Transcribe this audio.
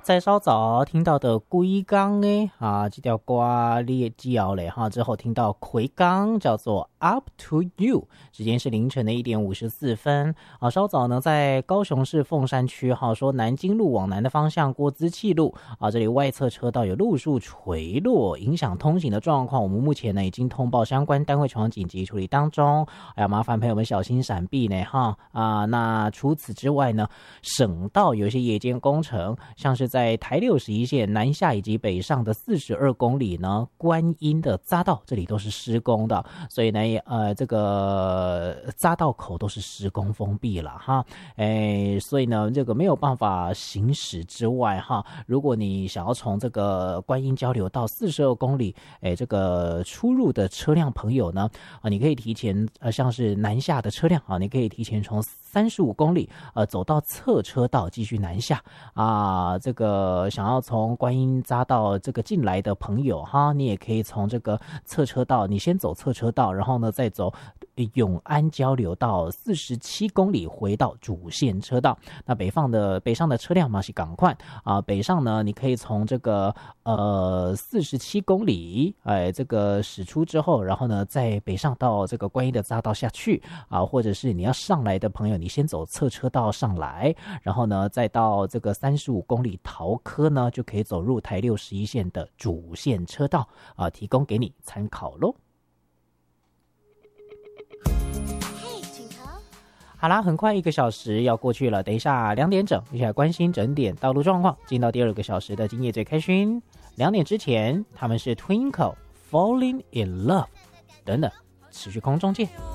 在稍早听到的龟缸呢这条歌你也记好嘞之后听到魁罡叫做 Up to You， 时间是凌晨的1点54分稍早呢在高雄市凤山区说南京路往南的方向郭资气路这里外侧车道有路树垂落影响通行的状况，我们目前呢已经通报相关单位前往紧急处理当中，麻烦朋友们小心闪避呢那除此之外呢，省道有一些夜间工程，像是在台61线南下以及北上的42公里呢，观音的匝道这里都是施工的，所以呢这个匝道口都是施工封闭了所以呢这个没有办法行驶之外如果你想要从这个观音交流到42公里这个出入的车辆朋友呢你可以提前像是南下的车辆你可以提前从35公里走到侧车道继续南下这个想要从观音匝道这个进来的朋友你也可以从这个侧车道，你先走侧车道，然后呢再走永安交流到47公里回到主线车道。那北上的车辆嘛是赶快北上呢你可以从这个47公里这个驶出之后，然后呢再北上到这个观音的匝道下去或者是你要上来的朋友，你先走侧车道上来，然后呢再到这个35公里桃科呢就可以走入台61线的主线车道提供给你参考咯。好啦，很快1个小时要过去了，等一下2点整一起来关心整点道路状况，进到第2个小时的今夜最开心。2点之前他们是 Twinkle Falling in Love 等等，持续空中见。